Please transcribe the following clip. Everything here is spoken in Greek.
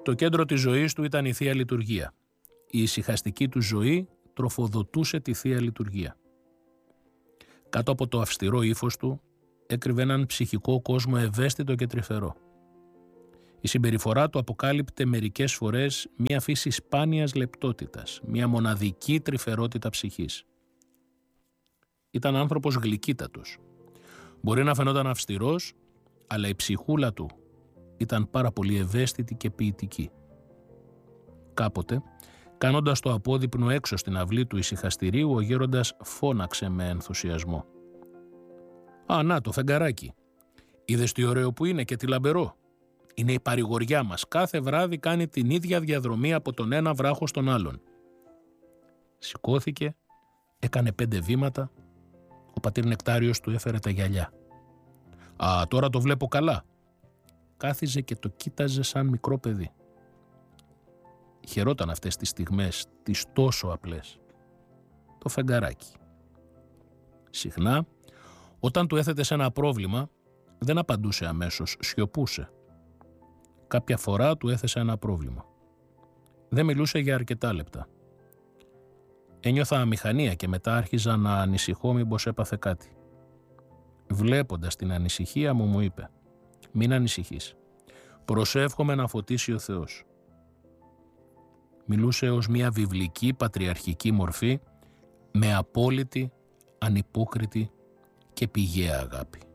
Το κέντρο της ζωής του ήταν η Θεία Λειτουργία. Η ησυχαστική του ζωή τροφοδοτούσε τη Θεία Λειτουργία. Κάτω από το αυστηρό ύφος του έκρυβε έναν ψυχικό κόσμο ευαίσθητο και τρυφερό. Η συμπεριφορά του αποκάλυπτε μερικές φορές μία φύση σπάνιας λεπτότητας, μία μοναδική τρυφερότητα ψυχής. Ήταν άνθρωπος γλυκύτατος. Μπορεί να φαινόταν αυστηρός, αλλά η ψυχούλα του ήταν πάρα πολύ ευαίσθητη και ποιητική. Κάποτε, κάνοντας το απόδειπνο έξω στην αυλή του ησυχαστηρίου, ο γέροντας φώναξε με ενθουσιασμό. «Α, να το φεγγαράκι! Είδες τι ωραίο που είναι και τι λαμπερό! Είναι η παρηγοριά μας. Κάθε βράδυ κάνει την ίδια διαδρομή από τον ένα βράχο στον άλλον». Σηκώθηκε, έκανε 5 βήματα, ο πατήρ Νεκτάριος του έφερε τα γυαλιά. «Α, τώρα το βλέπω καλά». Κάθιζε και το κοίταζε σαν μικρό παιδί. Χαιρόταν αυτές τις στιγμές, τις τόσο απλές. Το φεγγαράκι. Συχνά, όταν του έθετε σε ένα πρόβλημα, δεν απαντούσε αμέσως, σιωπούσε. Κάποια φορά του έθεσε ένα πρόβλημα. Δεν μιλούσε για αρκετά λεπτά. Ένιωθα αμηχανία και μετά άρχιζα να ανησυχώ μήπως έπαθε κάτι. Βλέποντας την ανησυχία μου είπε «Μην ανησυχείς. Προσεύχομαι να φωτίσει ο Θεός». Μιλούσε ως μια βιβλική πατριαρχική μορφή με απόλυτη, ανυπόκριτη και πηγαία αγάπη.